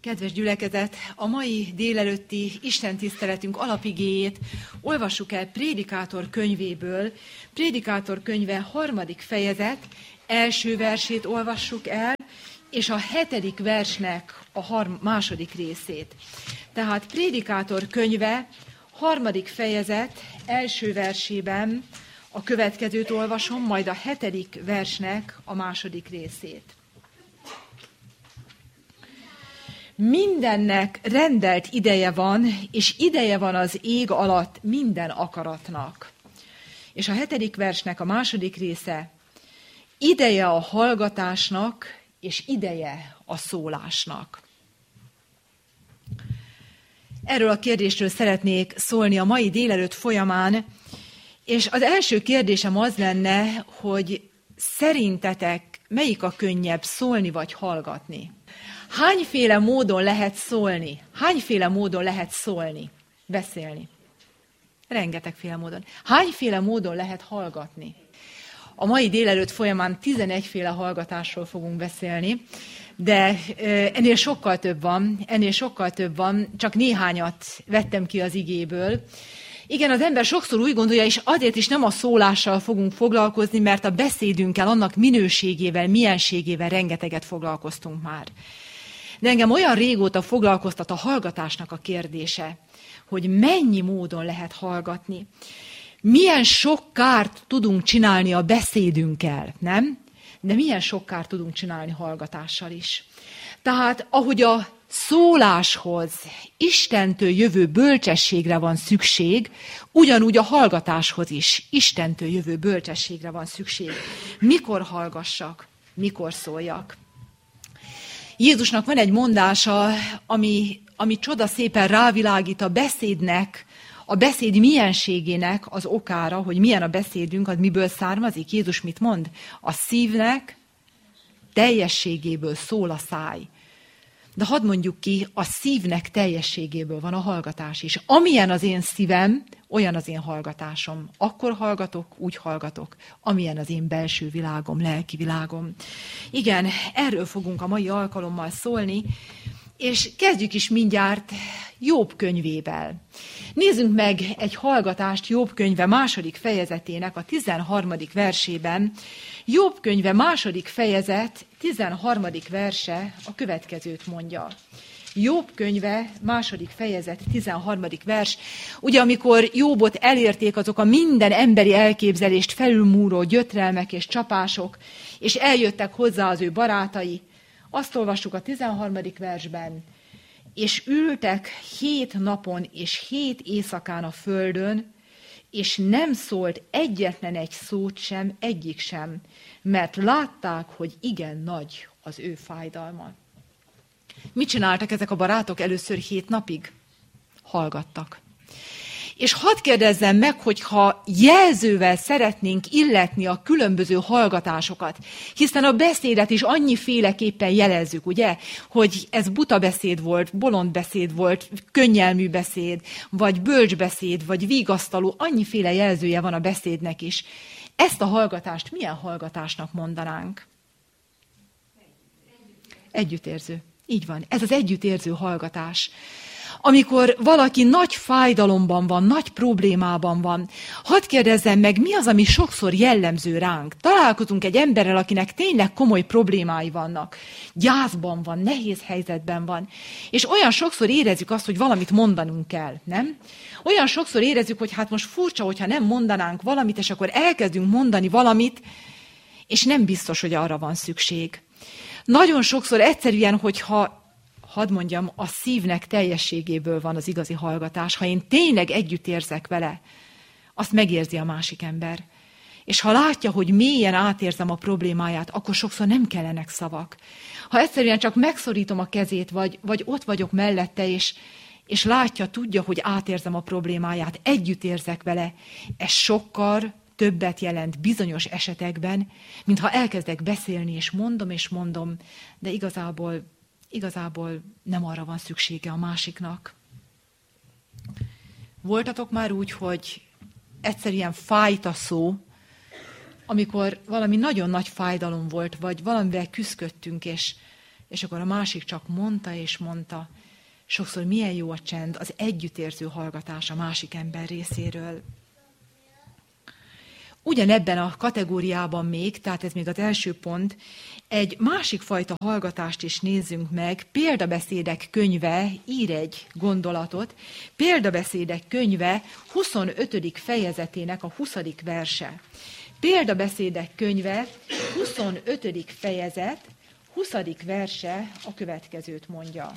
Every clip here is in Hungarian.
Kedves gyülekezet, a mai délelőtti istentiszteletünk alapigéjét olvassuk el Prédikátor könyvéből. Prédikátor könyve 3. fejezet, első versét olvassuk el, és a 7. versnek a 2. részét. Tehát Prédikátor könyve 3. fejezet első versében a következőt olvasom, majd a 7. versnek a 2. részét. Mindennek rendelt ideje van, és ideje van az ég alatt minden akaratnak. És a 7. versnek a 2. része, ideje a hallgatásnak, és ideje a szólásnak. Erről a kérdésről szeretnék szólni a mai délelőtt folyamán, és az első kérdésem az lenne, hogy szerintetek melyik a könnyebb, szólni vagy hallgatni? Hányféle módon lehet szólni? Hányféle módon lehet szólni, beszélni? Rengetegféle módon. Hányféle módon lehet hallgatni? A mai délelőtt folyamán 11 féle hallgatásról fogunk beszélni, de ennél sokkal több van, csak néhányat vettem ki az igéből. Igen, az ember sokszor úgy gondolja, és azért is nem a szólással fogunk foglalkozni, mert a beszédünkkel, annak minőségével, mienségével rengeteget foglalkoztunk már. De engem olyan régóta foglalkoztat a hallgatásnak a kérdése, hogy mennyi módon lehet hallgatni. Milyen sok kárt tudunk csinálni a beszédünkkel, nem? De milyen sok kárt tudunk csinálni hallgatással is. Tehát, ahogy a szóláshoz, Istentől jövő bölcsességre van szükség, ugyanúgy a hallgatáshoz is Istentől jövő bölcsességre van szükség. Mikor hallgassak, mikor szóljak. Jézusnak van egy mondása, ami csodaszépen rávilágít a beszédnek, a beszéd mienségének az okára, hogy milyen a beszédünk, az miből származik. Jézus mit mond? A szívnek teljességéből szól a száj. De hadd mondjuk ki, a szívnek teljességéből van a hallgatás is. Amilyen az én szívem, olyan az én hallgatásom. Akkor hallgatok, úgy hallgatok, amilyen az én belső világom, lelki világom. Igen, erről fogunk a mai alkalommal szólni, és kezdjük is mindjárt Jobb könyvével. Nézzünk meg egy hallgatást Jobb könyve 2. fejezetének a 13. versében. Jobb könyve 2. fejezet 13. verse a következőt mondja. Jobb könyve 2. fejezet 13. vers. Ugye amikor Jobbot elérték azok a minden emberi elképzelést felülmúró gyötrelmek és csapások, és eljöttek hozzá az ő barátai, azt olvassuk a 13. versben, és ültek 7 napon és 7 éjszakán a földön, és nem szólt egyetlen egy szót sem, egyik sem, mert látták, hogy igen nagy az ő fájdalma. Mit csináltak ezek a barátok először 7 napig? Hallgattak. És hadd kérdezzem meg, hogyha jelzővel szeretnénk illetni a különböző hallgatásokat, hiszen a beszédet is annyiféleképpen jelezzük, ugye, hogy ez buta beszéd volt, bolond beszéd volt, könnyelmű beszéd, vagy bölcsbeszéd, vagy vigasztaló, annyiféle jelzője van a beszédnek is. Ezt a hallgatást milyen hallgatásnak mondanánk? Együttérző. Így van, ez az együttérző hallgatás. Amikor valaki nagy fájdalomban van, nagy problémában van, hadd kérdezzem meg, mi az, ami sokszor jellemző ránk? Találkozunk egy emberrel, akinek tényleg komoly problémái vannak. Gyászban van, nehéz helyzetben van. És olyan sokszor érezzük azt, hogy valamit mondanunk kell, nem? Olyan sokszor érezzük, hogy hát most furcsa, hogyha nem mondanánk valamit, és akkor elkezdünk mondani valamit, és nem biztos, hogy arra van szükség. Nagyon sokszor egyszerűen, hogyha hadd mondjam, a szívnek teljességéből van az igazi hallgatás. Ha én tényleg együtt érzek vele, azt megérzi a másik ember. És ha látja, hogy mélyen átérzem a problémáját, akkor sokszor nem kellenek szavak. Ha egyszerűen csak megszorítom a kezét, vagy ott vagyok mellette, és látja, tudja, hogy átérzem a problémáját, együtt érzek vele, ez sokkal többet jelent bizonyos esetekben, mintha elkezdek beszélni, és mondom, de igazából nem arra van szüksége a másiknak. Voltatok már úgy, hogy egyszerűen fájt a szó, amikor valami nagyon nagy fájdalom volt, vagy valamivel küszködtünk, és És akkor a másik csak mondta és mondta. Sokszor milyen jó a csend, az együttérző hallgatás a másik ember részéről. Ugyanebben a kategóriában még, tehát ez még az első pont, egy másik fajta hallgatást is nézzünk meg. Példabeszédek könyve ír egy gondolatot. Példabeszédek könyve 25. fejezetének a 20. verse. Példabeszédek könyve 25. fejezet, 20. verse a következőt mondja.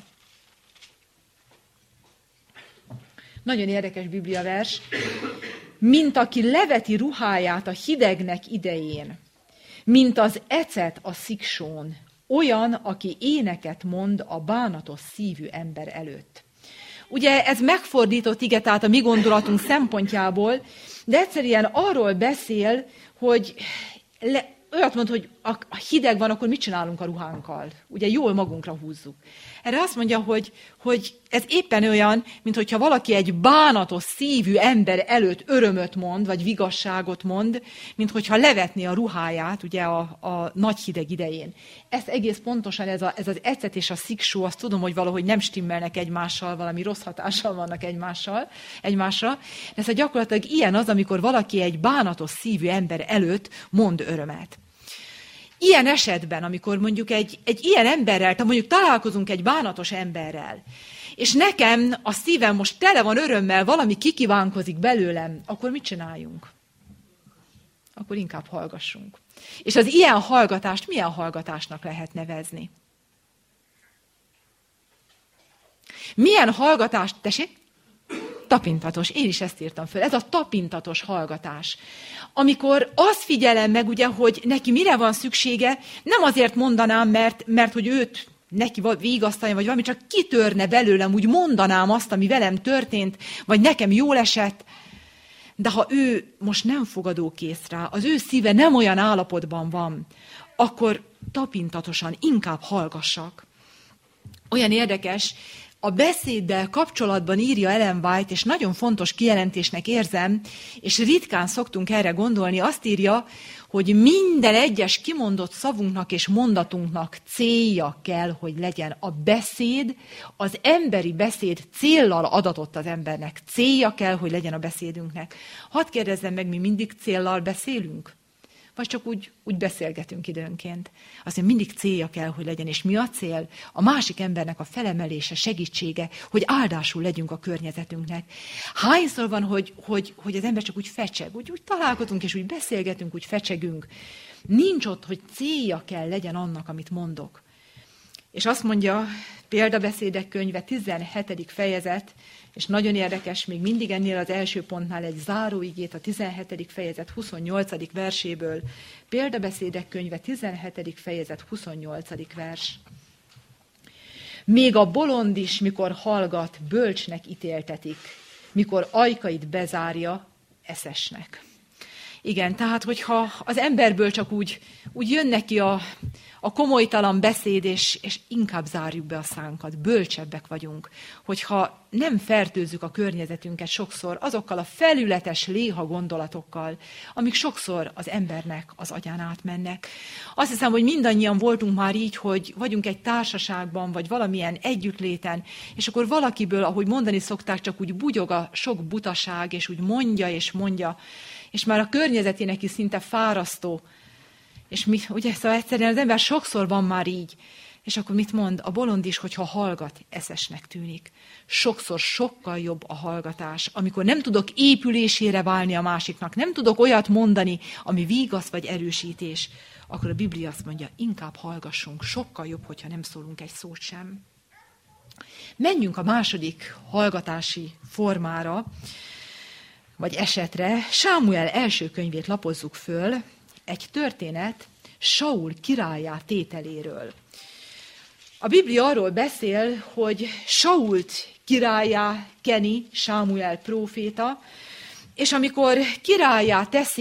Nagyon érdekes bibliavers. Mint aki leveti ruháját a hidegnek idején, mint az ecet a sziksón, olyan, aki éneket mond a bánatos szívű ember előtt. Ugye ez megfordított ige, tehát a mi gondolatunk szempontjából, de egyszerűen arról beszél, hogy olyat mond, hogy a hideg van, akkor mit csinálunk a ruhánkkal? Ugye jól magunkra húzzuk. Erre azt mondja, hogy ez éppen olyan, mintha valaki egy bánatos szívű ember előtt örömöt mond, vagy vigasságot mond, mintha levetné a ruháját ugye a nagy hideg idején. Ez egész pontosan, ez az ecet és a sziksó, azt tudom, hogy valahogy nem stimmelnek egymással, valami rossz hatással vannak egymásra. De ez gyakorlatilag ilyen az, amikor valaki egy bánatos szívű ember előtt mond örömet. Ilyen esetben, amikor mondjuk egy ilyen emberrel, tehát mondjuk találkozunk egy bánatos emberrel, és nekem a szívem most tele van örömmel, valami kikívánkozik belőlem, akkor mit csináljunk? Akkor inkább hallgassunk. És az ilyen hallgatást milyen hallgatásnak lehet nevezni? Milyen hallgatást, tessék? Tapintatos. Én is ezt írtam föl. Ez a tapintatos hallgatás. Amikor azt figyelem meg, ugye, hogy neki mire van szüksége, nem azért mondanám, mert hogy őt neki vigasztalja, vagy valami, csak kitörne belőlem, úgy mondanám azt, ami velem történt, vagy nekem jól esett. De ha ő most nem fogadókész rá, az ő szíve nem olyan állapotban van, akkor tapintatosan inkább hallgassak. Olyan érdekes, a beszéddel kapcsolatban írja Ellen White, és nagyon fontos kijelentésnek érzem, és ritkán szoktunk erre gondolni, azt írja, hogy minden egyes kimondott szavunknak és mondatunknak célja kell, hogy legyen. A beszéd, az emberi beszéd céllal adatott az embernek. Célja kell, hogy legyen a beszédünknek. Hadd kérdezzem meg, mi mindig céllal beszélünk? Vagy csak úgy beszélgetünk időnként. Azt mondja, mindig célja kell, hogy legyen. És mi a cél? A másik embernek a felemelése, segítsége, hogy áldásul legyünk a környezetünknek. Hányszor van, hogy az ember csak úgy fecseg, úgy találkozunk, és úgy beszélgetünk, úgy fecsegünk. Nincs ott, hogy célja kell legyen annak, amit mondok. És azt mondja, Példabeszédek könyve 17. fejezet, és nagyon érdekes, még mindig ennél az első pontnál egy záróigét a 17. fejezet 28. verséből. Példabeszédek könyve 17. fejezet 28. vers. Még a bolond is, mikor hallgat, bölcsnek ítéltetik, mikor ajkait bezárja, eszesnek. Igen, tehát hogyha az emberből csak úgy jön neki a komolytalan beszéd, és inkább zárjuk be a szánkat, bölcsebbek vagyunk, hogyha nem fertőzzük a környezetünket sokszor azokkal a felületes léha gondolatokkal, amik sokszor az embernek az agyán átmennek. Azt hiszem, hogy mindannyian voltunk már így, hogy vagyunk egy társaságban, vagy valamilyen együttléten, és akkor valakiből, ahogy mondani szokták, csak úgy bugyog a sok butaság, és úgy mondja, és már a környezetének is szinte fárasztó. És ugye, szóval egyszerűen az ember sokszor van már így. És akkor mit mond? A bolond is, hogyha hallgat, eszesnek tűnik. Sokszor sokkal jobb a hallgatás, amikor nem tudok épülésére válni a másiknak, nem tudok olyat mondani, ami vígasz vagy erősítés, akkor a Biblia azt mondja, inkább hallgassunk, sokkal jobb, hogyha nem szólunk egy szót sem. Menjünk a második hallgatási formára, vagy esetre. Sámuel első könyvét lapozzuk föl, egy történet Saul királlyá tételéről. A Biblia arról beszél, hogy Sault királlyá keni Sámuel próféta, és amikor királlyá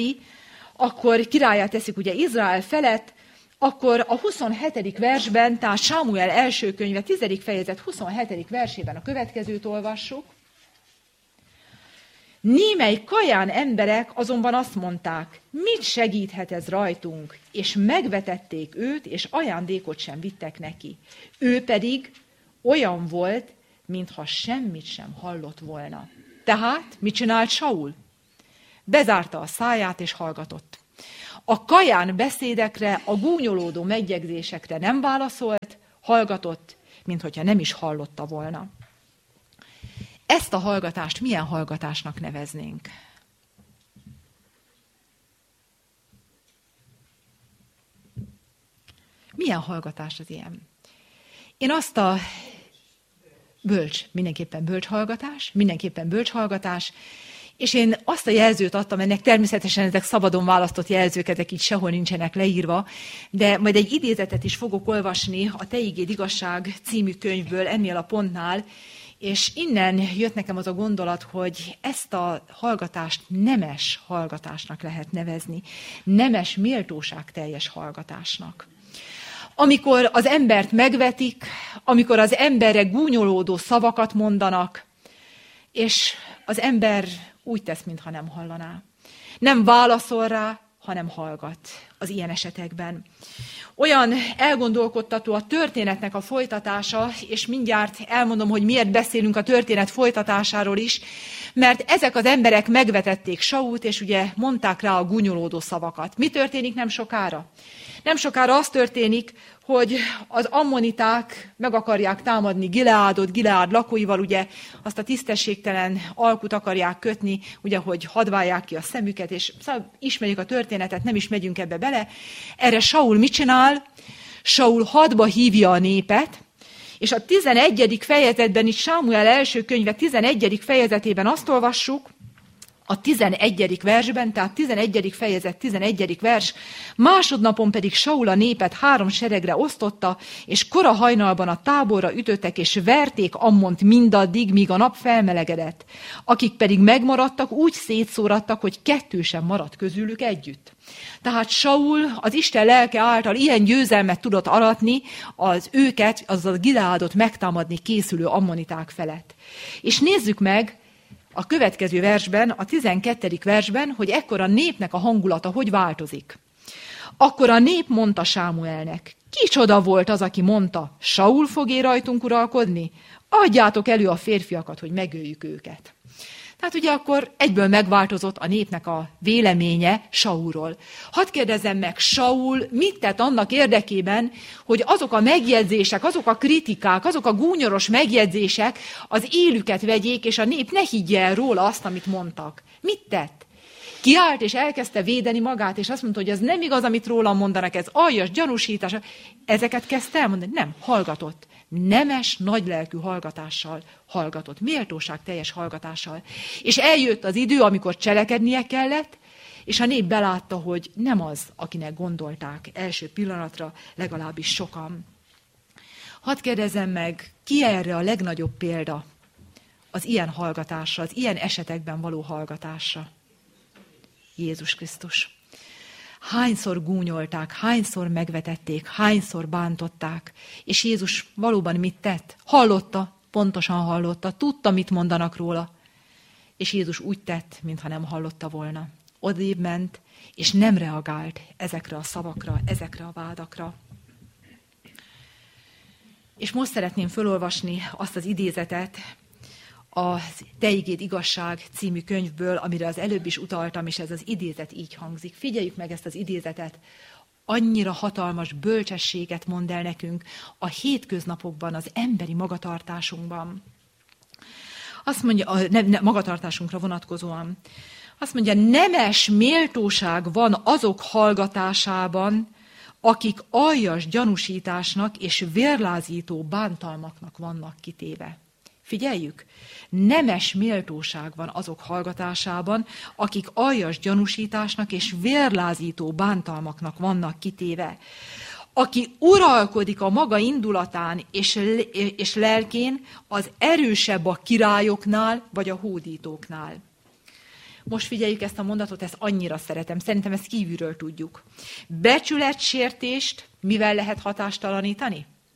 teszik ugye Izrael felett, akkor a 27. versben, tehát Sámuel első könyve 10. fejezet 27. versében a következőt olvassuk. Némely kaján emberek azonban azt mondták, mit segíthet ez rajtunk, és megvetették őt, és ajándékot sem vittek neki. Ő pedig olyan volt, mintha semmit sem hallott volna. Tehát mit csinált Saul? Bezárta a száját, és hallgatott. A kaján beszédekre, a gúnyolódó megjegyzésekre nem válaszolt, hallgatott, minthogyha nem is hallotta volna. Ezt a hallgatást milyen hallgatásnak neveznénk? Milyen hallgatás az ilyen? Én azt a mindenképpen bölcs hallgatás, és én azt a jelzőt adtam ennek, természetesen ezek szabadon választott jelzők, ezek így sehol nincsenek leírva, de majd egy idézetet is fogok olvasni a Te igéd igazság című könyvből ennél a pontnál, és innen jött nekem az a gondolat, hogy ezt a hallgatást nemes hallgatásnak lehet nevezni, nemes méltóságteljes hallgatásnak. Amikor az embert megvetik, amikor az emberre gúnyolódó szavakat mondanak, és az ember úgy tesz, mintha nem hallaná. Nem válaszol rá, hanem hallgat az ilyen esetekben. Olyan elgondolkodtató a történetnek a folytatása, és mindjárt elmondom, hogy miért beszélünk a történet folytatásáról is, mert ezek az emberek megvetették Sault, és ugye mondták rá a gúnyolódó szavakat. Mi történik nem sokára? Nem sokára az történik, hogy az ammoniták meg akarják támadni Gileádot, Gileád lakóival, ugye azt a tisztességtelen alkut akarják kötni, ugye, hogy hadválják ki a szemüket, és ismerjük a történetet, nem is megyünk ebbe bele. Erre Saul mit csinál? Saul hadba hívja a népet, és a 11. fejezetben, itt Sámuel első könyve 11. fejezetében azt olvassuk, a 11. versben, tehát 11. fejezet, 11. vers, másodnapon pedig Saul a népet 3 seregre osztotta, és kora hajnalban a táborra ütöttek, és verték Ammont mindaddig, míg a nap felmelegedett. Akik pedig megmaradtak, úgy szétszórattak, hogy 2 sem maradt közülük együtt. Tehát Saul az Isten lelke által ilyen győzelmet tudott aratni az őket, azaz a Gileádot megtámadni készülő ammoniták felett. És nézzük meg, a következő versben, a 12. versben, hogy ekkor a népnek a hangulata hogy változik. Akkor a nép mondta Sámuelnek, kicsoda volt az, aki mondta, Saul fog rajtunk uralkodni? Adjátok elő a férfiakat, hogy megöljük őket. Tehát ugye akkor egyből megváltozott a népnek a véleménye Saulról. Hadd kérdezzem meg, Saul mit tett annak érdekében, hogy azok a megjegyzések, azok a kritikák, azok a gúnyoros megjegyzések az élüket vegyék, és a nép ne higgye el róla azt, amit mondtak. Mit tett? Kiállt és elkezdte védeni magát, és azt mondta, hogy ez nem igaz, amit rólam mondanak, ez aljas, gyanúsítás. Ezeket kezdte elmondani? Nem, hallgatott. Nemes, nagylelkű hallgatással hallgatott, méltóságteljes hallgatással. És eljött az idő, amikor cselekednie kellett, és a nép belátta, hogy nem az, akinek gondolták első pillanatra, legalábbis sokan. Hadd kérdezzem meg, ki erre a legnagyobb példa az ilyen hallgatásra, az ilyen esetekben való hallgatásra? Jézus Krisztus. Hányszor gúnyolták, hányszor megvetették, hányszor bántották, és Jézus valóban mit tett? Hallotta, pontosan hallotta, tudta, mit mondanak róla, és Jézus úgy tett, mintha nem hallotta volna. Odébb ment, és nem reagált ezekre a szavakra, ezekre a vádakra. És most szeretném felolvasni azt az idézetet, a Te igéd igazság című könyvből, amire az előbb is utaltam, és ez az idézet így hangzik. Figyeljük meg ezt az idézetet. Annyira hatalmas bölcsességet mond el nekünk a hétköznapokban, az emberi magatartásunkban. Azt mondja, magatartásunkra vonatkozóan. Azt mondja, nemes méltóság van azok hallgatásában, akik aljas gyanúsításnak és vérlázító bántalmaknak vannak kitéve. Figyeljük, nemes méltóság van azok hallgatásában, akik aljas gyanúsításnak és vérlázító bántalmaknak vannak kitéve. Aki uralkodik a maga indulatán és lelkén, az erősebb a királyoknál vagy a hódítóknál. Most figyeljük ezt a mondatot, ezt annyira szeretem. Szerintem ezt kívülről tudjuk. Becsületsértést mivel lehet hatástalanítani?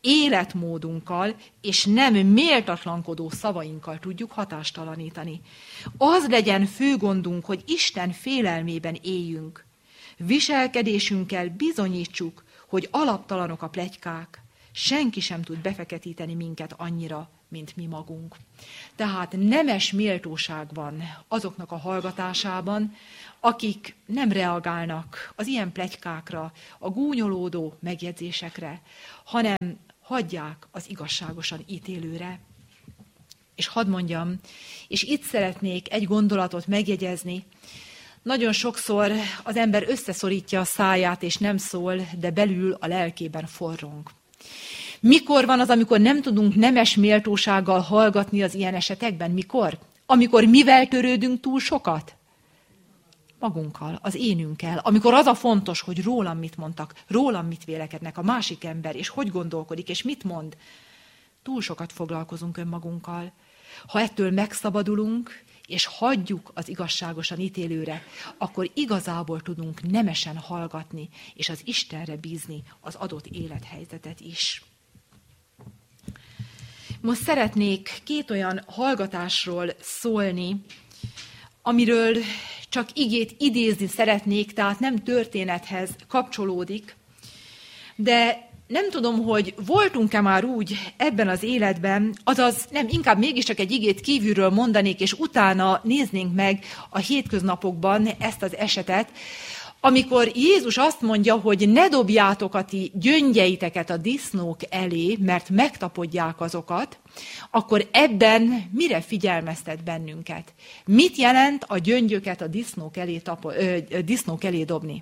életmódunkkal, és nem méltatlankodó szavainkkal tudjuk hatástalanítani. Az legyen fő gondunk, hogy Isten félelmében éljünk. Viselkedésünkkel bizonyítsuk, hogy alaptalanok a pletykák. Senki sem tud befeketíteni minket annyira, mint mi magunk. Tehát nemes méltóság van azoknak a hallgatásában, akik nem reagálnak az ilyen pletykákra, a gúnyolódó megjegyzésekre, hanem hagyják az igazságosan ítélőre. És hadd mondjam, és itt szeretnék egy gondolatot megjegyezni. Nagyon sokszor az ember összeszorítja a száját, és nem szól, de belül a lelkében forrong. Mikor van az, amikor nem tudunk nemes méltósággal hallgatni az ilyen esetekben? Mikor? Amikor mivel törődünk túl sokat? Magunkkal, az énünkkel. Amikor az a fontos, hogy rólam mit mondtak, rólam mit vélekednek a másik ember, és hogy gondolkodik, és mit mond. Túl sokat foglalkozunk önmagunkkal. Ha ettől megszabadulunk, és hagyjuk az igazságosan ítélőre, akkor igazából tudunk nemesen hallgatni, és az Istenre bízni az adott élethelyzetet is. Most szeretnék 2 olyan hallgatásról szólni, amiről csak igét idézni szeretnék, tehát nem történethez kapcsolódik, de nem tudom, hogy voltunk-e már úgy ebben az életben, azaz nem, inkább mégiscsak egy igét kívülről mondanék, és utána néznénk meg a hétköznapokban ezt az esetet, amikor Jézus azt mondja, hogy ne dobjátok a ti gyöngyeiteket a disznók elé, mert megtapodják azokat, akkor ebben mire figyelmeztet bennünket? Mit jelent a gyöngyöket a disznók elé dobni?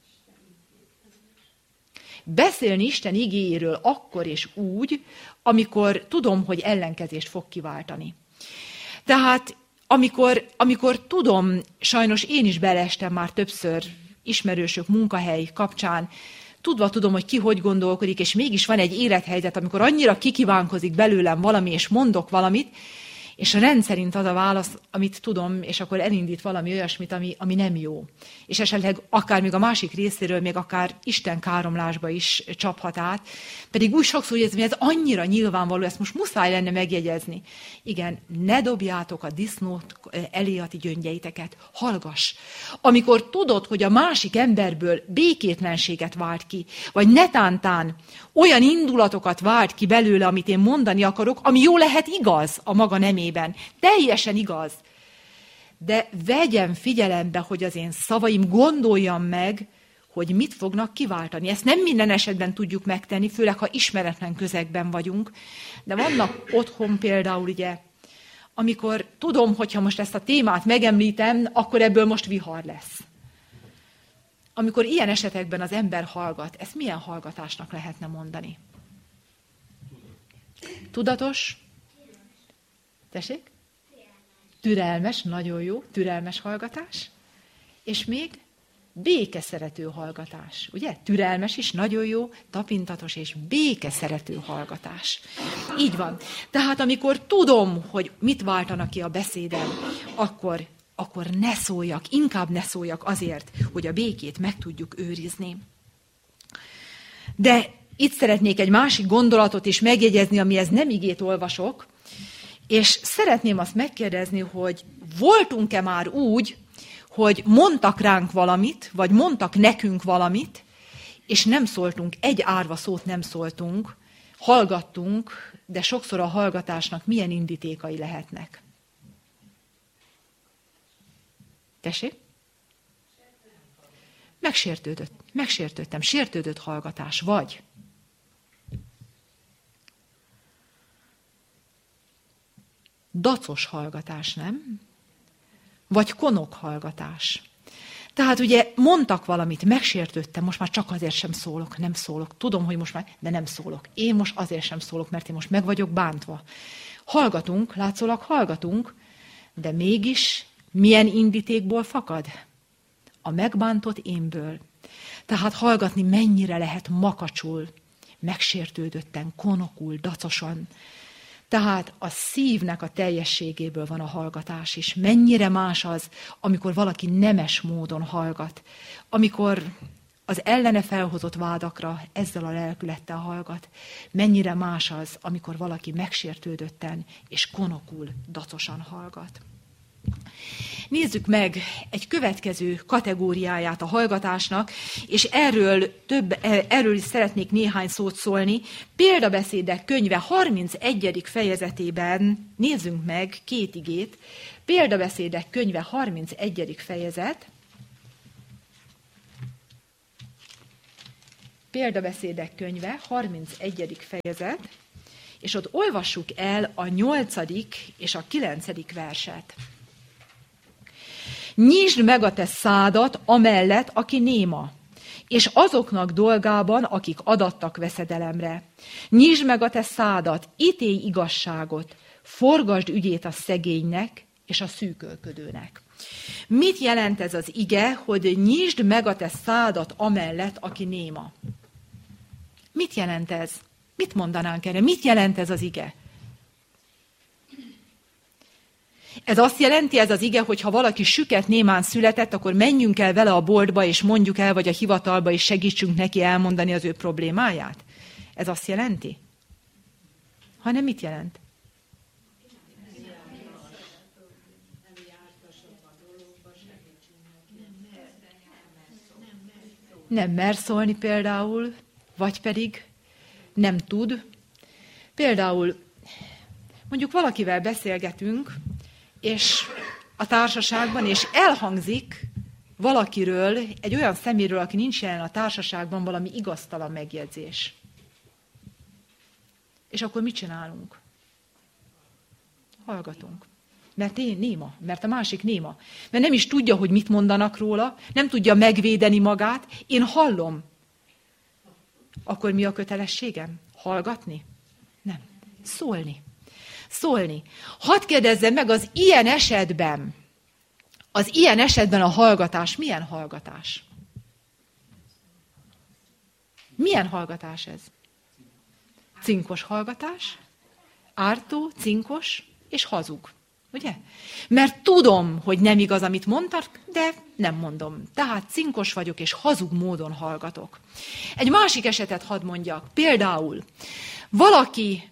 Beszélni Isten igéjéről akkor és úgy, amikor tudom, hogy ellenkezést fog kiváltani. Tehát amikor tudom, sajnos én is beleestem már többször ismerősök munkahely kapcsán, tudva tudom, hogy ki hogy gondolkodik, és mégis van egy élethelyzet, amikor annyira kikívánkozik belőlem valami, és mondok valamit, és rendszerint az a válasz, amit tudom, és akkor elindít valami olyasmit, ami nem jó. És esetleg akár még a másik részéről, még akár Isten káromlásba is csaphat át. Pedig úgy sokszor, hogy ez annyira nyilvánvaló, ezt most muszáj lenne megjegyezni. Igen, ne dobjátok a disznót elé a ti gyöngyeiteket. Hallgass. Amikor tudod, hogy a másik emberből békétlenséget vált ki, vagy netántán olyan indulatokat vált ki belőle, amit én mondani akarok, ami jó lehet igaz a maga nemében. Teljesen igaz. De vegyem figyelembe, hogy az én szavaim, gondoljam meg, hogy mit fognak kiváltani. Ezt nem minden esetben tudjuk megtenni, főleg, ha ismeretlen közegben vagyunk. De vannak otthon például, ugye, amikor tudom, hogyha most ezt a témát megemlítem, akkor ebből most vihar lesz. Amikor ilyen esetekben az ember hallgat, ezt milyen hallgatásnak lehetne mondani? Tudatos? Tessék? Türelmes, nagyon jó, türelmes hallgatás. És még békeszerető hallgatás. Ugye? Türelmes is, nagyon jó, tapintatos és békeszerető hallgatás. Így van. Tehát amikor tudom, hogy mit váltanak ki a beszédem, akkor ne szóljak, inkább ne szóljak azért, hogy a békét meg tudjuk őrizni. De itt szeretnék egy másik gondolatot is megjegyezni, amihez nem igét olvasok, és szeretném azt megkérdezni, hogy voltunk-e már úgy, hogy mondtak ránk valamit, vagy mondtak nekünk valamit, és nem szóltunk, egy árva szót nem szóltunk, hallgattunk, de sokszor a hallgatásnak milyen indítékai lehetnek. Tessék? Megsértődtem, sértődött hallgatás, vagy dacos hallgatás, nem? Vagy konok hallgatás. Tehát ugye mondtak valamit, megsértődtem, most már csak azért sem szólok, nem szólok. Tudom, hogy most már, de nem szólok. Én most azért sem szólok, mert én most meg vagyok bántva. Hallgatunk, látszólag hallgatunk, de mégis milyen indítékból fakad? A megbántott énből. Tehát hallgatni mennyire lehet makacsul, megsértődötten, konokul, dacosan. Tehát a szívnek a teljességéből van a hallgatás is. Mennyire más az, amikor valaki nemes módon hallgat. Amikor az ellene felhozott vádakra ezzel a lelkülettel hallgat. Mennyire más az, amikor valaki megsértődötten és konokul, dacosan hallgat. Nézzük meg egy következő kategóriáját a hallgatásnak, és erről is szeretnék néhány szót szólni. Példabeszédek könyve 31. fejezetében nézzünk meg 2 igét. Példabeszédek könyve 31. fejezet. Példabeszédek könyve 31. fejezet, és ott olvassuk el a 8. és a 9. verset. Nyisd meg a te szádat amellett, aki néma, és azoknak dolgában, akik adattak veszedelemre. Nyisd meg a te szádat, ítélj igazságot, forgasd ügyét a szegénynek és a szűkölködőnek. Mit jelent ez az ige, hogy nyisd meg a te szádat amellett, aki néma? Mit jelent ez? Mit mondanánk erre? Mit jelent ez az ige? Ez azt jelenti, ez az ige, hogy ha valaki süket némán született, akkor menjünk el vele a boltba, és mondjuk el, vagy a hivatalba, és segítsünk neki elmondani az ő problémáját? Ez azt jelenti? Hanem mit jelent? Nem mer szólni például, vagy pedig nem tud. Például mondjuk valakivel beszélgetünk, és a társaságban, és elhangzik valakiről, egy olyan szeméről, aki nincs jelen a társaságban, valami igaztalan megjegyzés. És akkor mit csinálunk? Hallgatunk. Mert én néma, mert a másik néma. Mert nem is tudja, hogy mit mondanak róla, nem tudja megvédeni magát, én hallom. Akkor mi a kötelességem? Hallgatni? Nem. Szólni. Szólni. Hadd kérdezzem meg, az ilyen esetben a hallgatás milyen hallgatás? Milyen hallgatás ez? Cinkos hallgatás, ártó, cinkos és hazug. Ugye? Mert tudom, hogy nem igaz, amit mondtak, de nem mondom. Tehát cinkos vagyok, és hazug módon hallgatok. Egy másik esetet hadd mondjak. Például valaki,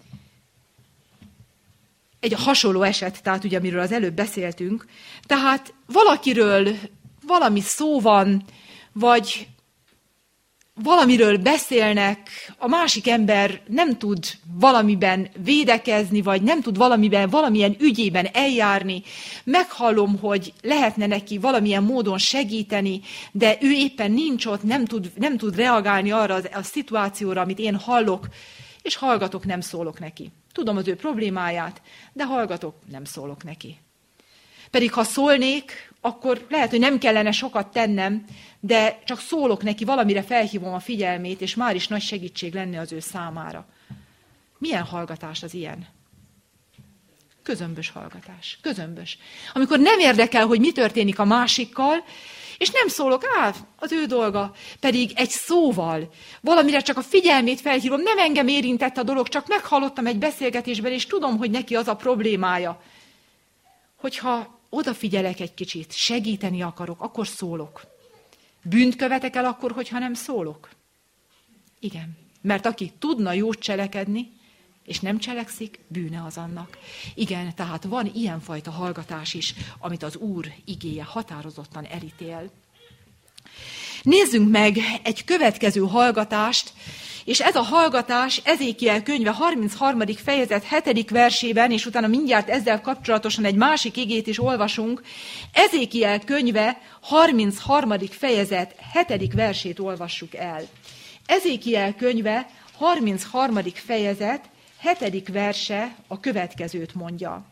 egy hasonló eset, tehát ugye, amiről az előbb beszéltünk, tehát valakiről valami szó van, vagy valamiről beszélnek, a másik ember nem tud valamiben védekezni, vagy nem tud valamilyen ügyében eljárni. Meghallom, hogy lehetne neki valamilyen módon segíteni, de ő éppen nincs ott, nem tud reagálni arra a szituációra, amit én hallok, és hallgatok, nem szólok neki. Tudom az ő problémáját, de hallgatok, nem szólok neki. Pedig ha szólnék, akkor lehet, hogy nem kellene sokat tennem, de csak szólok neki, valamire felhívom a figyelmét, és már is nagy segítség lenne az ő számára. Milyen hallgatás az ilyen? Közömbös hallgatás. Közömbös. Amikor nem érdekel, hogy mi történik a másikkal, és nem szólok, az ő dolga, pedig egy szóval, valamire csak a figyelmét felhívom, nem engem érintett a dolog, csak meghallottam egy beszélgetésben, és tudom, hogy neki az a problémája. Hogyha odafigyelek egy kicsit, segíteni akarok, akkor szólok. Bűnt követek el akkor, hogyha nem szólok? Igen. Mert aki tudna jót cselekedni, és nem cselekszik, bűne az annak. Igen, tehát van ilyenfajta hallgatás is, amit az Úr igéje határozottan elítél. Nézzünk meg egy következő hallgatást, és ez a hallgatás Ezékiel könyve 33. fejezet 7. versében, és utána mindjárt ezzel kapcsolatosan egy másik igét is olvasunk. Ezékiel könyve 33. fejezet 7. versét olvassuk el. Ezékiel könyve 33. fejezet 7. verse a következőt mondja.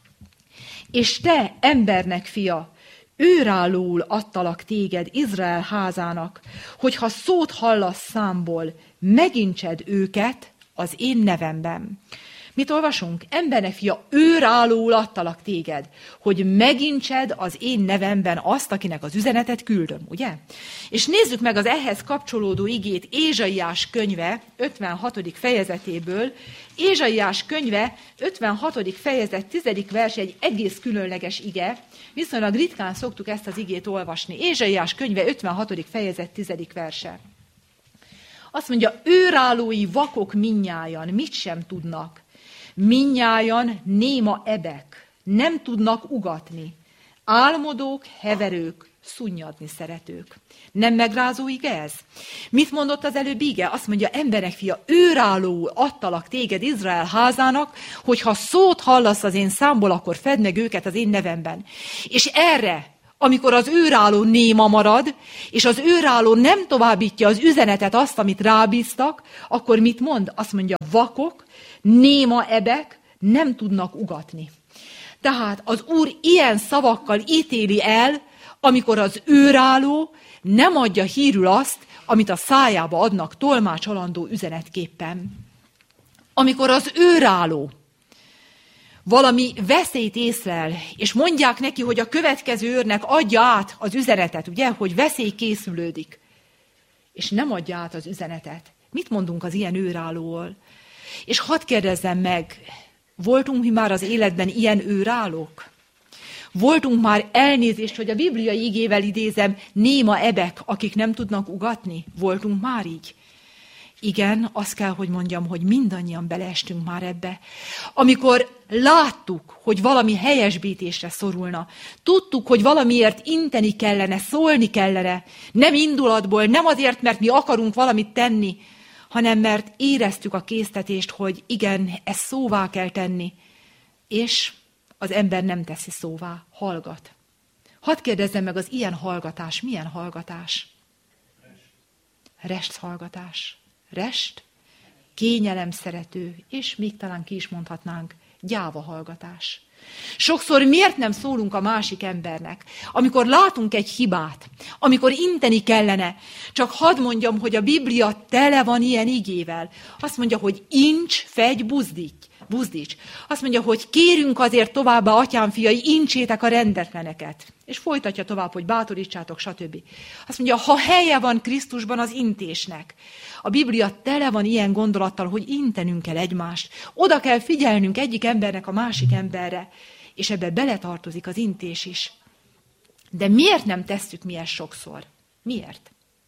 És te, embernek fia, őrálóul adtalak téged Izrael házának, hogyha szót hallasz számból, megintsed őket az én nevemben. Mit olvasunk? Embernek fia, őrállóul adtalak téged, hogy megintsed az én nevemben azt, akinek az üzenetet küldöm, ugye? És nézzük meg az ehhez kapcsolódó igét Ézsaiás könyve 56. fejezetéből. Ézsaiás könyve 56. fejezet 10. vers egy egész különleges ige. Viszonylag ritkán szoktuk ezt az igét olvasni. Ézsaiás könyve 56. fejezet 10. verse. Azt mondja, őrállói vakok mindnyájan mit sem tudnak. Mindnyájan néma ebek, nem tudnak ugatni. Álmodók, heverők, szunnyadni szeretők. Nem megrázó ige ez? Mit mondott az előbb ige? Azt mondja, emberek fia, őrállóul adtalak téged Izrael házának, hogyha szót hallasz az én számból, akkor fedd meg őket az én nevemben. És erre, amikor az őrálló néma marad, és az őrálló nem továbbítja az üzenetet, azt, amit rábíztak, akkor mit mond? Azt mondja, vakok, néma ebek nem tudnak ugatni. Tehát az Úr ilyen szavakkal ítéli el, amikor az őrálló nem adja hírül azt, amit a szájába adnak tolmácsolandó üzenetképpen. Amikor az őrálló valami veszélyt észlel, és mondják neki, hogy a következő őrnek adja át az üzenetet, ugye, hogy veszély készülődik, és nem adja át az üzenetet. Mit mondunk az ilyen őrállóról? És hadd kérdezzem meg, voltunk mi már az életben ilyen őrállók? Voltunk már, elnézést, hogy a bibliai igével idézem, néma ebek, akik nem tudnak ugatni? Voltunk már így? Igen, azt kell, hogy mondjam, hogy mindannyian beleestünk már ebbe. Amikor láttuk, hogy valami helyesbítésre szorulna, tudtuk, hogy valamiért inteni kellene, szólni kellene, nem indulatból, nem azért, mert mi akarunk valamit tenni, hanem mert éreztük a késztetést, hogy igen, ezt szóvá kell tenni, és az ember nem teszi szóvá, hallgat. Hadd kérdezzem meg, az ilyen hallgatás, milyen hallgatás? Rest hallgatás. Rest, kényelem szerető, és még talán ki is mondhatnánk, gyáva hallgatás. Sokszor miért nem szólunk a másik embernek, amikor látunk egy hibát, amikor inteni kellene, csak hadd mondjam, hogy a Biblia tele van ilyen igével. Azt mondja, hogy incs, fegy, buzdíts. Azt mondja, hogy kérünk azért továbbá, atyám fiai, incsétek a rendetleneket. És folytatja tovább, hogy bátorítsátok, stb. Azt mondja, ha helye van Krisztusban az intésnek. A Biblia tele van ilyen gondolattal, hogy intenünk kell egymást. Oda kell figyelnünk egyik embernek a másik emberre. És ebbe beletartozik az intés is. De miért nem tesszük mi ezt sokszor? Miért?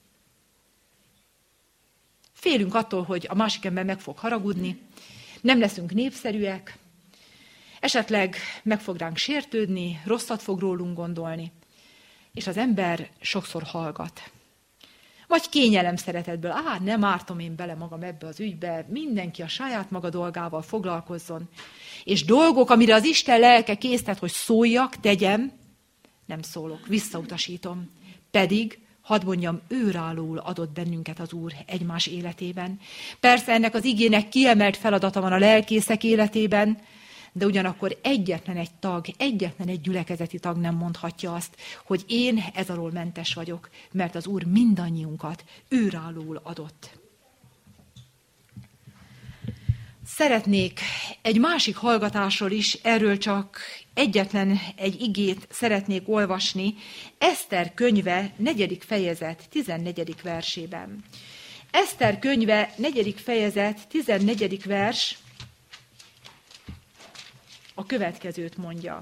Félünk attól, hogy a másik ember meg fog haragudni, nem leszünk népszerűek, esetleg meg fog ránk sértődni, rosszat fog rólunk gondolni, és az ember sokszor hallgat. Vagy kényelem szeretetből, nem ártom én bele magam ebbe az ügybe, mindenki a saját maga dolgával foglalkozzon, és dolgok, amire az Isten lelke késztet, hogy szóljak, tegyem, nem szólok, visszautasítom, pedig hadd mondjam, őrállóul adott bennünket az Úr egymás életében. Persze ennek az igének kiemelt feladata van a lelkészek életében, de ugyanakkor egyetlen egy tag, egyetlen egy gyülekezeti tag nem mondhatja azt, hogy én ez alól mentes vagyok, mert az Úr mindannyiunkat őrállóul adott. Szeretnék egy másik hallgatásról is, erről csak egyetlen egy igét szeretnék olvasni, Eszter könyve 4. fejezet 14. versében. Eszter könyve 4. fejezet 14. vers a következőt mondja.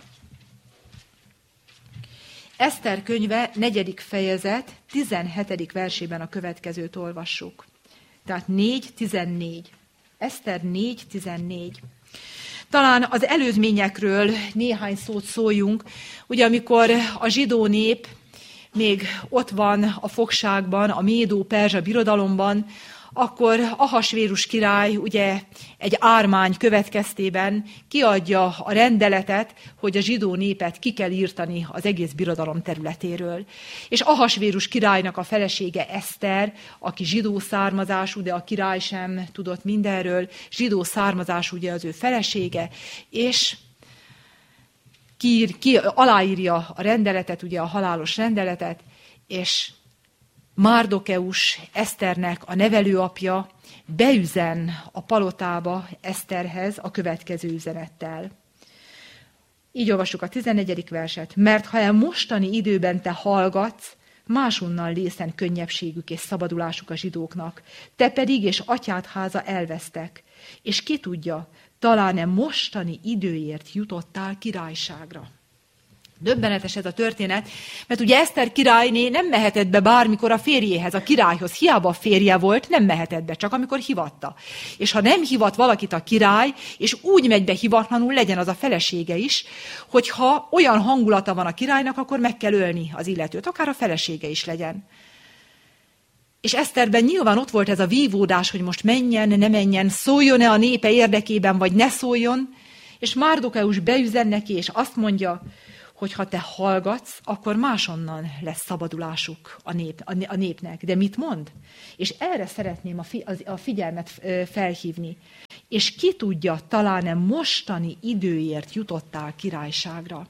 Eszter könyve 4. fejezet 17. versében a következőt olvassuk. Tehát 4.14. Eszter 4.14. Talán az előzményekről néhány szót szóljunk. Ugye amikor a zsidó nép még ott van a fogságban, a Médó-Perzsa birodalomban, akkor Ahasvérus király ugye egy ármány következtében kiadja a rendeletet, hogy a zsidó népet ki kell írtani az egész birodalom területéről. És Ahasvérus királynak a felesége Eszter, aki zsidó származású, de a király sem tudott mindenről, zsidó származású ugye az ő felesége, és aláírja a rendeletet, ugye a halálos rendeletet, és Márdokeus, Eszternek a nevelőapja beüzen a palotába Eszterhez a következő üzenettel. Így olvassuk a 14. verset. Mert ha mostani időben te hallgatsz, máshonnan lészen könnyebbségük és szabadulásuk a zsidóknak. Te pedig és atyád háza elvesztek. És ki tudja, talán mostani időért jutottál királyságra. Döbbenetes ez a történet, mert ugye Eszter királyné nem mehetett be bármikor a férjéhez, a királyhoz. Hiába a férje volt, nem mehetett be, csak amikor hivatta. És ha nem hivat valakit a király, és úgy megy be hivatlanul, legyen az a felesége is, hogyha olyan hangulata van a királynak, akkor meg kell ölni az illetőt, akár a felesége is legyen. És Eszterben nyilván ott volt ez a vívódás, hogy most menjen, ne menjen, szóljon-e a népe érdekében, vagy ne szóljon, és Márdokeus beüzen neki, és azt mondja, hogy ha te hallgatsz, akkor máshonnan lesz szabadulásuk a népnek. De mit mond? És erre szeretném a figyelmet felhívni. És ki tudja, talán mostani időért jutottál királyságra.